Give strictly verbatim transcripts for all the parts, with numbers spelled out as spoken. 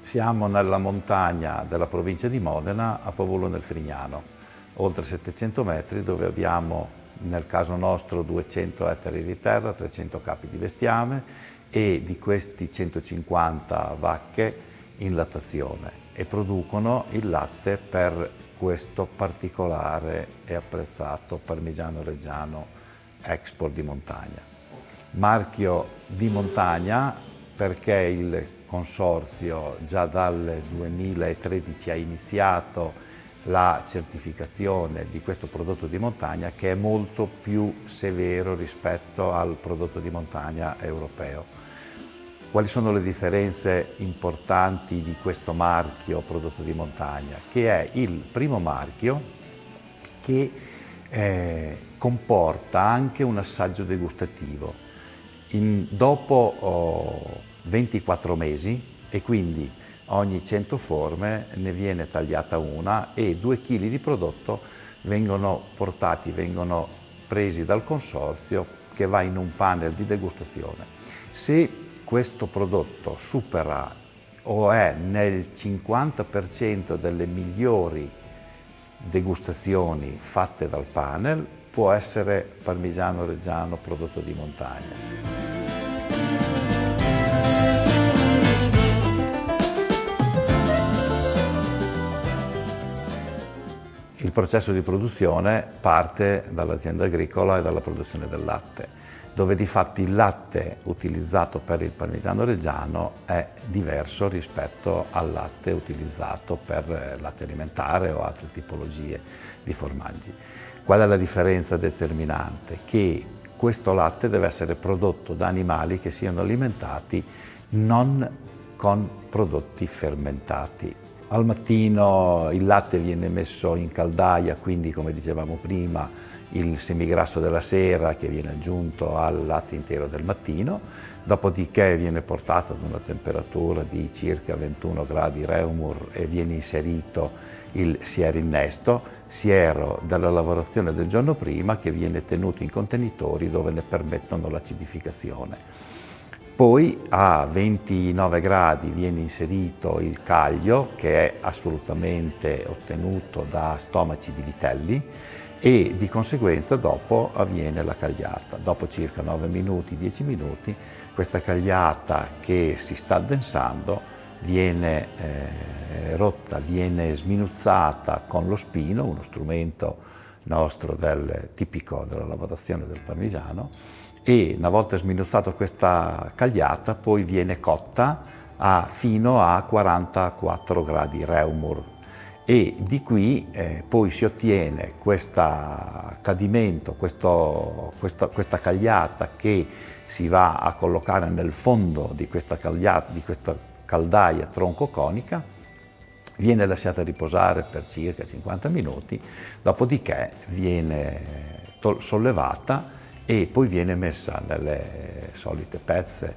Siamo nella montagna della provincia di Modena, a Pavolo nel Frignano, oltre settecento metri, dove abbiamo, nel caso nostro, duecento ettari di terra, trecento capi di bestiame e di questi centocinquanta vacche in lattazione, e producono il latte per questo particolare e apprezzato Parmigiano Reggiano Export di montagna. Marchio di montagna perché il consorzio già dal duemilatredici ha iniziato la certificazione di questo prodotto di montagna, che è molto più severo rispetto al prodotto di montagna europeo. Quali sono le differenze importanti di questo marchio prodotto di montagna? Che è il primo marchio che eh, comporta anche un assaggio degustativo. In, dopo oh, ventiquattro mesi, e quindi ogni cento forme ne viene tagliata una, e due chili di prodotto vengono portati, vengono presi dal consorzio, che va in un panel di degustazione. Se questo prodotto supera o è nel cinquanta per cento delle migliori degustazioni fatte dal panel, può essere Parmigiano Reggiano prodotto di montagna. Il processo di produzione parte dall'azienda agricola e dalla produzione del latte, dove di fatto il latte utilizzato per il Parmigiano Reggiano è diverso rispetto al latte utilizzato per latte alimentare o altre tipologie di formaggi. Qual è la differenza determinante? Che questo latte deve essere prodotto da animali che siano alimentati non con prodotti fermentati. Al mattino il latte viene messo in caldaia, quindi come dicevamo prima il semigrasso della sera che viene aggiunto al latte intero del mattino, dopodiché viene portato ad una temperatura di circa ventuno gradi Reaumur e viene inserito il siero innesto, siero della lavorazione del giorno prima, che viene tenuto in contenitori dove ne permettono l'acidificazione. Poi a ventinove gradi viene inserito il caglio, che è assolutamente ottenuto da stomaci di vitelli, e di conseguenza dopo avviene la cagliata. Dopo circa nove minuti, dieci minuti, questa cagliata che si sta addensando viene eh, rotta, viene sminuzzata con lo spino, uno strumento nostro del, tipico della lavorazione del parmigiano, e una volta sminuzzata questa cagliata poi viene cotta a, fino a quarantaquattro gradi Reaumur, e di qui eh, poi si ottiene questo cadimento, questo, questo, questa cagliata che si va a collocare nel fondo di questa, cagliata, di questa caldaia troncoconica, viene lasciata riposare per circa cinquanta minuti, dopodiché viene sollevata e poi viene messa nelle solite pezze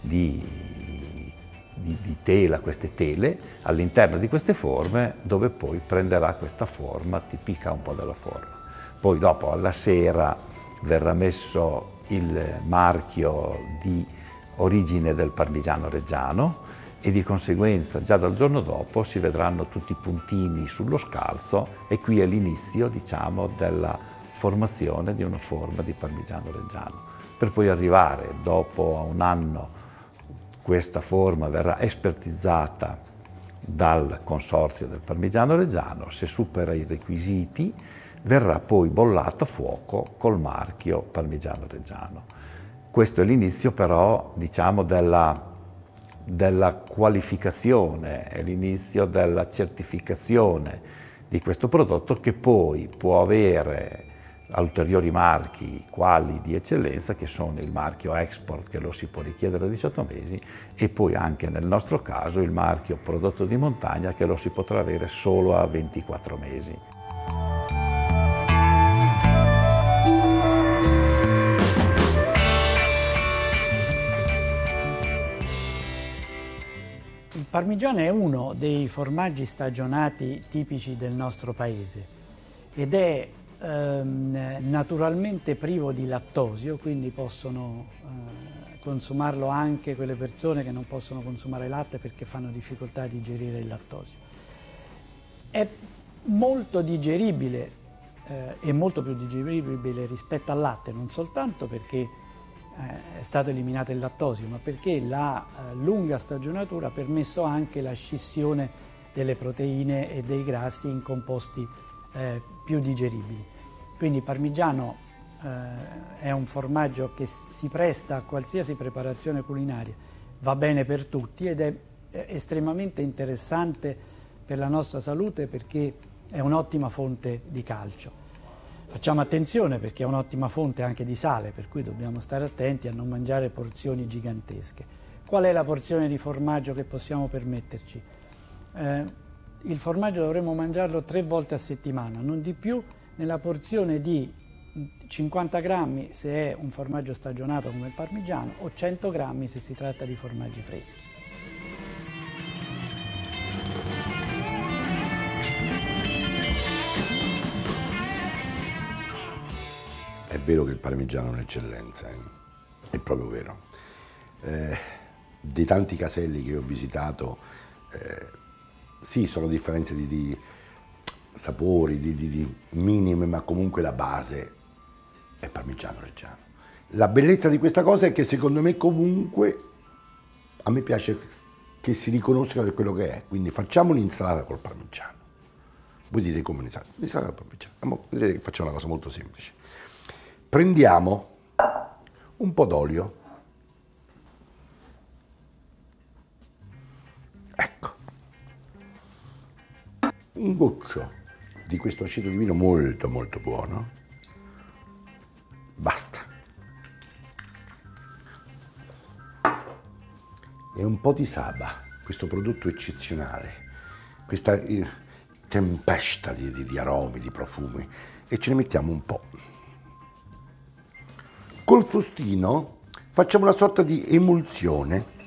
di, di, di tela, queste tele, all'interno di queste forme, dove poi prenderà questa forma tipica un po' della forma. Poi dopo alla sera verrà messo il marchio di origine del Parmigiano Reggiano, e di conseguenza già dal giorno dopo si vedranno tutti i puntini sullo scalzo, e qui è l'inizio, diciamo, della formazione di una forma di Parmigiano Reggiano, per poi arrivare dopo un anno, questa forma verrà espertizzata dal consorzio del Parmigiano Reggiano. Se supera i requisiti verrà poi bollata a fuoco col marchio Parmigiano Reggiano. Questo è l'inizio però, diciamo, della, della qualificazione, è l'inizio della certificazione di questo prodotto, che poi può avere ulteriori marchi quali di eccellenza, che sono il marchio Export, che lo si può richiedere a diciotto mesi, e poi anche nel nostro caso il marchio prodotto di montagna, che lo si potrà avere solo a ventiquattro mesi. Il parmigiano è uno dei formaggi stagionati tipici del nostro paese ed è ehm, naturalmente privo di lattosio, quindi possono eh, consumarlo anche quelle persone che non possono consumare latte perché fanno difficoltà a digerire il lattosio. È molto digeribile eh, e molto più digeribile rispetto al latte, non soltanto perché eh, è stato eliminato il lattosio, ma perché la eh, lunga stagionatura ha permesso anche la scissione delle proteine e dei grassi in composti eh, più digeribili. Quindi il parmigiano eh, è un formaggio che si presta a qualsiasi preparazione culinaria, va bene per tutti ed è estremamente interessante per la nostra salute perché è un'ottima fonte di calcio. Facciamo attenzione perché è un'ottima fonte anche di sale, per cui dobbiamo stare attenti a non mangiare porzioni gigantesche. Qual è la porzione di formaggio che possiamo permetterci? Eh, il formaggio dovremmo mangiarlo tre volte a settimana, non di più, nella porzione di cinquanta grammi se è un formaggio stagionato come il parmigiano o cento grammi se si tratta di formaggi freschi. È vero che il parmigiano è un'eccellenza, eh? È proprio vero. Eh, dei tanti caselli che ho visitato, eh, sì, sono differenze di, di sapori, di, di, di minime, ma comunque la base è parmigiano reggiano. La bellezza di questa cosa è che secondo me comunque a me piace che si riconosca per quello che è, quindi facciamo un'insalata col parmigiano. Voi dite come un'insalata? Un'insalata col parmigiano. Vedrete che facciamo una cosa molto semplice. Prendiamo un po' d'olio, ecco, un goccio di questo aceto di vino molto molto buono, basta, e un po' di saba, questo prodotto eccezionale, questa eh, tempesta di, di, di aromi, di profumi, e ce ne mettiamo un po'. Col frustino facciamo una sorta di emulsione